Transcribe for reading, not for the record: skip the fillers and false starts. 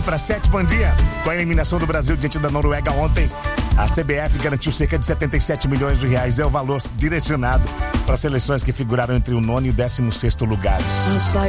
Para 7, bom dia. Com a eliminação do Brasil diante da Noruega ontem, a CBF garantiu cerca de 77 milhões de reais. É o valor direcionado para seleções que figuraram entre o 9º e o 16º lugares.